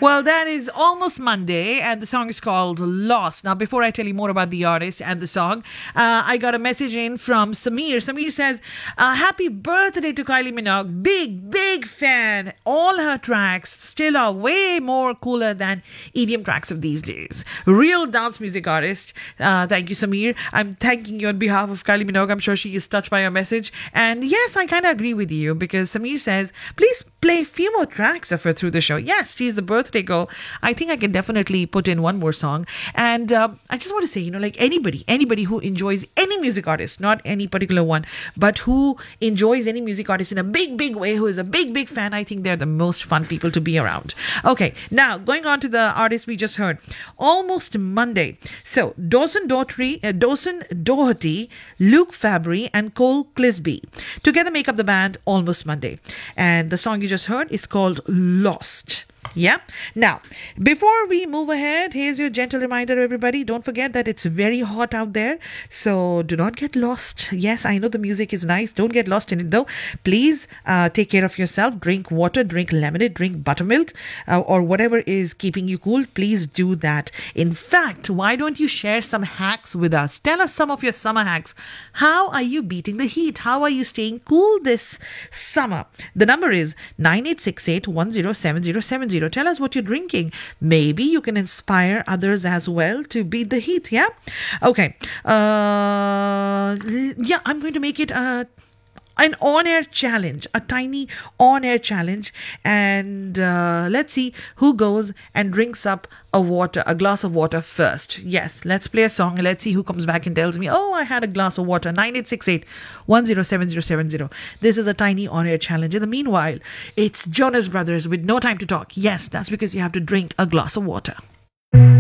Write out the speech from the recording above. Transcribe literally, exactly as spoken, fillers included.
Well, that is Almost Monday, and the song is called Lost. Now, before I tell you more about the artist and the song, uh, I got a message in from Samir. Samir says, uh, happy birthday to Kylie Minogue. Big, big fan. All her tracks still are way more cooler than E D M tracks of these days. Real dance music artist. Uh, thank you, Samir. I'm thanking you on behalf of Kylie Minogue. I'm sure she is touched by your message. And yes, I kind of agree with you because Samir says, please play a few more tracks of her through the show. Yes, she's the birthday girl. I think I can definitely put in one more song. And uh, I just want to say, you know, like anybody, anybody who enjoys any music artist, not any particular one, but who enjoys any music artist in a big, big way, who is a big, big fan, I think they're the most fun people to be around. Okay, now going on to the artist we just heard. Almost Monday. So, Dawson Doherty, uh, Dawson Doherty, Luke Fabry, and Cole Clisby together make up the band Almost Monday. And the song you just heard is called Lost. Yeah. Now, before we move ahead, here's your gentle reminder, everybody. Don't forget that it's very hot out there. So do not get lost. Yes, I know the music is nice. Don't get lost in it though. Please uh, take care of yourself. Drink water, drink lemonade, drink buttermilk, uh, or whatever is keeping you cool. Please do that. In fact, why don't you share some hacks with us? Tell us some of your summer hacks. How are you beating the heat? How are you staying cool this summer? The number is nine eight six eight, one zero seven zero seven zero. Tell us what you're drinking. Maybe you can inspire others as well to beat the heat. Yeah. Okay. Uh, yeah, I'm going to make it a. An on-air challenge, a tiny on-air challenge, and uh, let's see who goes and drinks up a water, a glass of water first. Yes, let's play a song and let's see who comes back and tells me, oh, I had a glass of water. nine eight six eight, one zero seven zero seven zero. This is a tiny on-air challenge. In the meanwhile, it's Jonas Brothers with No Time to Talk. Yes, that's because you have to drink a glass of water.